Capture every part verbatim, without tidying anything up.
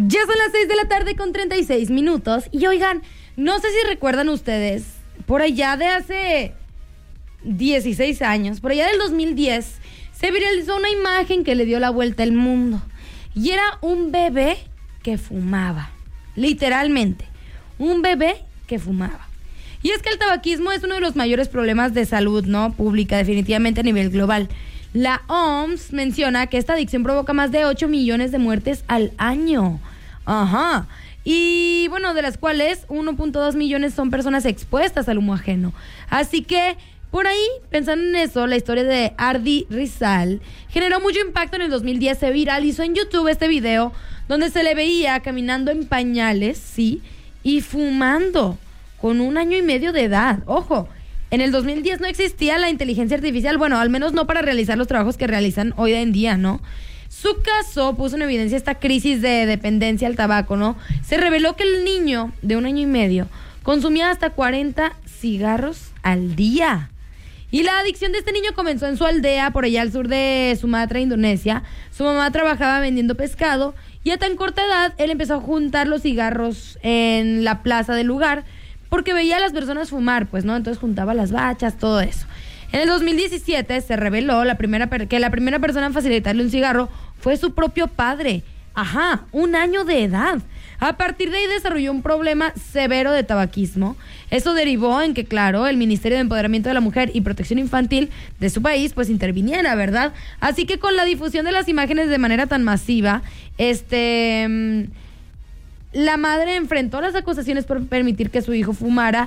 Ya son las seis de la tarde con treinta y seis minutos. Y oigan, no sé si recuerdan ustedes, por allá de hace dieciséis años, por allá del dos mil diez, se viralizó una imagen que le dio la vuelta al mundo. Y era un bebé que fumaba. Literalmente, un bebé que fumaba. Y es que el tabaquismo es uno de los mayores problemas de salud, ¿no? Pública, definitivamente a nivel global. La O M S menciona que esta adicción provoca más de ocho millones de muertes al año. Ajá. Y bueno, de las cuales uno punto dos millones son personas expuestas al humo ajeno. Así que, por ahí, pensando en eso, la historia de Ardi Rizal generó mucho impacto en el dos mil diez. Se viralizó en YouTube este video donde se le veía caminando en pañales, sí, y fumando con un año y medio de edad. Ojo, en el dos mil diez no existía la inteligencia artificial, bueno, al menos no para realizar los trabajos que realizan hoy en día, ¿no? Su caso puso en evidencia esta crisis de dependencia al tabaco, ¿no? Se reveló que el niño de un año y medio consumía hasta cuarenta cigarros al día. Y la adicción de este niño comenzó en su aldea, por allá al sur de Sumatra, Indonesia. Su mamá trabajaba vendiendo pescado y a tan corta edad él empezó a juntar los cigarros en la plaza del lugar porque veía a las personas fumar, pues, ¿no? Entonces juntaba las bachas, todo eso. En el dos mil diecisiete se reveló la primera per- que la primera persona en facilitarle un cigarro fue su propio padre. Ajá, un año de edad. A partir de ahí desarrolló un problema severo de tabaquismo. Eso derivó en que, claro, el Ministerio de Empoderamiento de la Mujer y Protección Infantil de su país, pues, interviniera, ¿verdad? Así que con la difusión de las imágenes de manera tan masiva, este... la madre enfrentó las acusaciones por permitir que su hijo fumara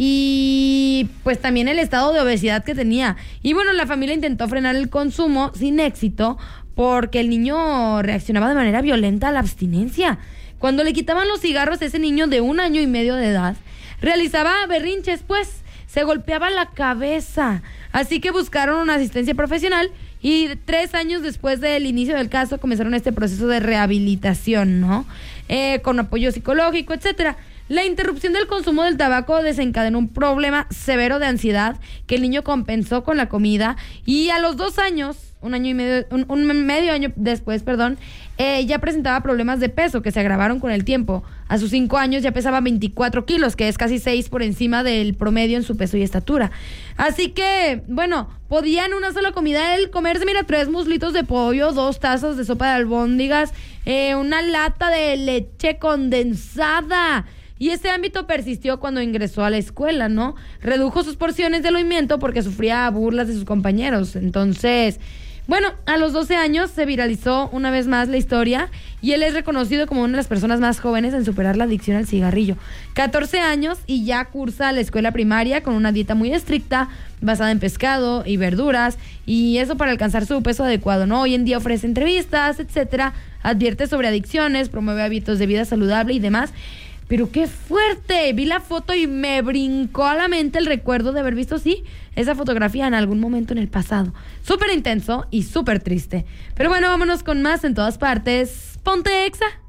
y pues también el estado de obesidad que tenía. Y bueno, la familia intentó frenar el consumo sin éxito porque el niño reaccionaba de manera violenta a la abstinencia. Cuando le quitaban los cigarros, ese niño de un año y medio de edad realizaba berrinches, pues se golpeaba la cabeza. Así que buscaron una asistencia profesional y tres años después del inicio del caso comenzaron este proceso de rehabilitación, ¿no? Eh, con apoyo psicológico, etcétera. La interrupción del consumo del tabaco desencadenó un problema severo de ansiedad que el niño compensó con la comida y a los dos años, un año y medio, un, un medio año después, perdón, eh, ya presentaba problemas de peso que se agravaron con el tiempo. A sus cinco años ya pesaba veinticuatro kilos, que es casi seis por encima del promedio en su peso y estatura. Así que, bueno, podía en una sola comida él comerse, mira, tres muslitos de pollo, dos tazas de sopa de albóndigas, eh, una lata de leche condensada. Y ese ámbito persistió cuando ingresó a la escuela, ¿no? Redujo sus porciones de alimento porque sufría burlas de sus compañeros. Entonces, bueno, a los doce años se viralizó una vez más la historia y él es reconocido como una de las personas más jóvenes en superar la adicción al cigarrillo. catorce años y ya cursa la escuela primaria con una dieta muy estricta, basada en pescado y verduras, y eso para alcanzar su peso adecuado, ¿no? Hoy en día ofrece entrevistas, etcétera, advierte sobre adicciones, promueve hábitos de vida saludable y demás. Pero qué fuerte, vi la foto y me brincó a la mente el recuerdo de haber visto, sí, esa fotografía en algún momento en el pasado. Súper intenso y súper triste. Pero bueno, vámonos con más en todas partes. Ponte Exa.